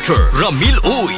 Dr. Ramil Uy.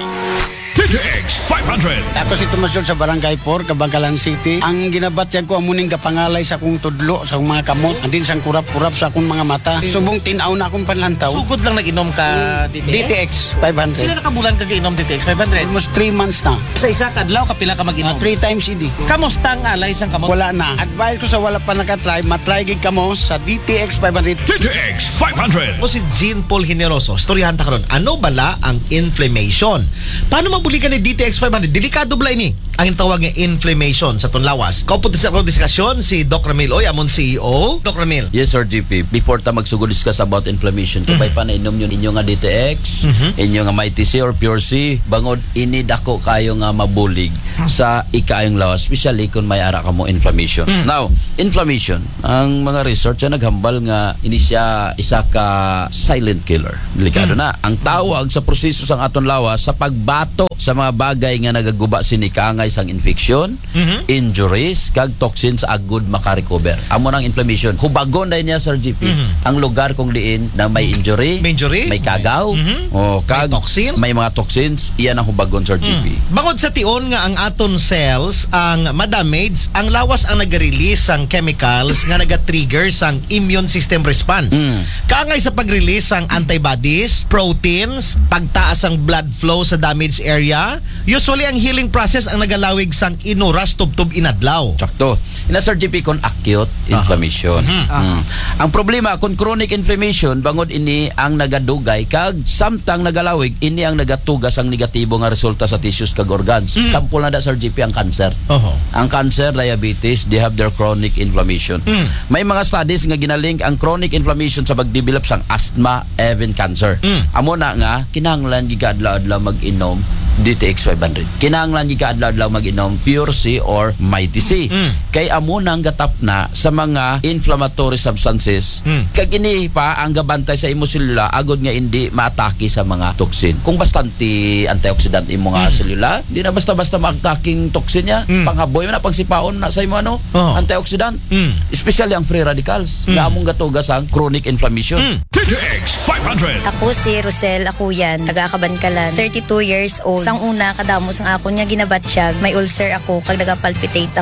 DTX 500. Ako si Tomasyon sa Barangay 4, Kabangkalan City. Ang ginabatyag ko amuning kapangalay sa akong tudlo, sa akong mga kamot, andin sang kurap-kurap sa akong mga mata. Subong tinaw na akong panlantaw. Sugod lang nag-inom ka DTX? DTX 500. Kailan nakabulan ka inom DTX 500? Almost 3 months na. Sa isa kadlaw kapila ka mag-inom? 3 times idi. Kamusta ang alay sang kamot? Wala na. Advice ko sa wala pa nakatry, matry gig kamo sa DTX 500. DTX 500. O si Jean Paul Generoso, storyahan ta karon. Ano bala ang inflammation? Paano mabuli ka ni DTX 500? Delikado bala ini ang tawag nga inflammation sa tunlawas. Kaupo sa diskusyon si Doc Ramil Oy, amon CEO. Doc Ramil. Yes, Sir GP. Before ta magsugod discuss about inflammation, kabay pa na inom yun inyo nga DTX, inyo nga Mighty C or Pure C, bangod ini dako kayo nga mabulig sa ikaayong lawas, especially kung may ara ka mo inflammation. Now, inflammation, ang mga research na naghambal nga ini siya isa ka silent killer. Delikado na. Ang tawag sa proseso sang aton lawas sa pagbato sa mga bagay nga nagaguba sini kaangay sang infection, injuries, kag toxins agud makarecover. Amo nang inflammation. Hubagon dahil niya, Sir GP, ang lugar kung diin na may injury, may kagaw, o kag may toxin, may mga toxins, iyan ang hubagon, Sir GP. Bangod sa tion nga ang aton cells ang madamage, ang lawas ang nag-release sang chemicals nga naga-trigger sang immune system response. Kaangay sa pag-release sang antibodies, proteins, pagtaas ang blood flow sa damaged area. Usually ang healing process ang nagalawig sang inuras tubtub inadlaw. Sakto. Ina, Sir GP, kon acute inflammation. Ang problema kung chronic inflammation, bangod ini ang nagadugay kag samtang nagalawig, ini ang nagatugas ang negatibo nga resulta sa tissues kag organs. Sample na da, Sir GP, ang cancer. Ang cancer, diabetes, they have their chronic inflammation. May mga studies nga ginalink ang chronic inflammation sa pagdevelop sang asthma, even cancer. Amo na nga kinahanglan giga adlaw-adlaw mag-inom DTX 500. Kinahanglan giga adlaw-adlaw mag-inom Pure C or Mighty C. Kay amo nang gatap na sa mga inflammatory substances. Kag ini pa ang gabantay sa imo selula agod nga hindi maatake sa mga toxin. Kung bastante antioxidant imo nga selula, di na basta-basta maataking toxin niya. Panghaboy na pagsipaon na sa imo antioxidant. Especially ang free radicals. Nga among gatugas ang chronic inflammation. DTX 500. Ako si Rosel Akuyan, taga Kabankalan, 32 years old. Sang una kadamo sang ako niya ginabatsyag, may ulcer ako kag nagapalpitate